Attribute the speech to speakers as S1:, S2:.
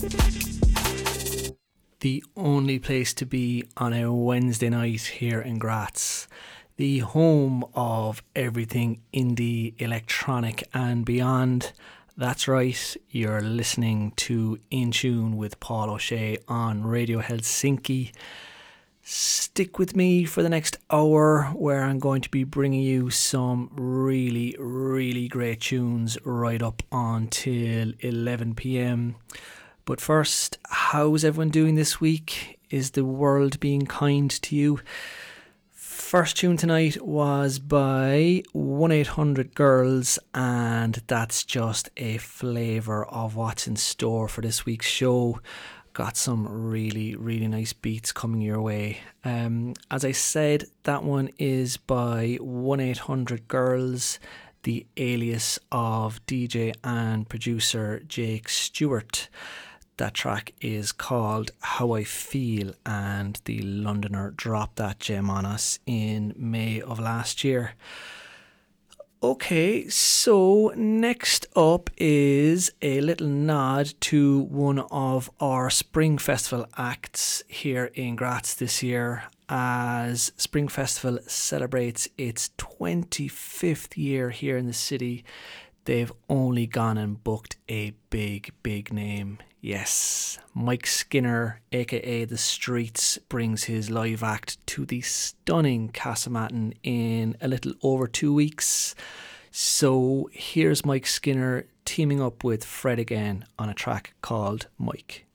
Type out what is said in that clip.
S1: The only place to be on a Wednesday night here in Graz. The home of everything indie, electronic and beyond. That's right, you're listening to In Tune with Paul O'Shea on Radio Helsinki. Stick with me for the next hour where I'm going to be bringing you some really, really great tunes right up until 11 p.m. But first, how's everyone doing this week? Is the world being kind to you? First tune tonight was by 1-800 Girls, and that's just a flavour of what's in store for this week's show. Got some really, really nice beats coming your way. As I said, that one is by 1-800 Girls, the alias of DJ and producer Jake Stewart. That track is called How I Feel, and the Londoner dropped that gem on us in May of last year. Okay, so next up is a little nod to one of our Spring Festival acts here in Graz this year, as Spring Festival celebrates its 25th year here in the city. They've only gone and booked a big, big name. Yes, Mike Skinner, aka The Streets, brings his live act to the stunning Castlematin in a little over 2 weeks. So here's Mike Skinner teaming up with Fred again on a track called Mike.